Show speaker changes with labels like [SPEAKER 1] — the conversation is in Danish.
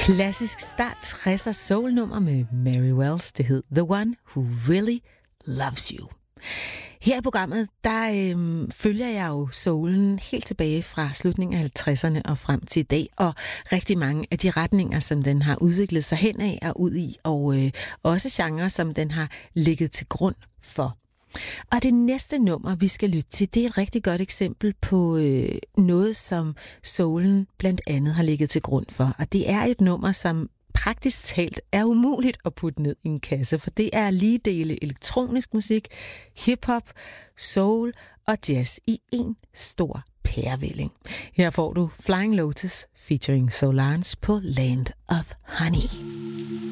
[SPEAKER 1] Klassisk start 60'er soulnummer med Mary Wells. Det hed The One Who Really Loves You. Her i programmet, der følger jeg jo soulen helt tilbage fra slutningen af 50'erne og frem til i dag, og rigtig mange af de retninger, som den har udviklet sig hen af og ud i, og også genrer, som den har ligget til grund for. Og det næste nummer, vi skal lytte til, det er et rigtig godt eksempel på noget, som soulen blandt andet har ligget til grund for. Og det er et nummer, som praktisk talt er umuligt at putte ned i en kasse, for det er lige dele elektronisk musik, hiphop, soul og jazz i en stor pærevælling. Her får du Flying Lotus featuring Solange på Land of Honey.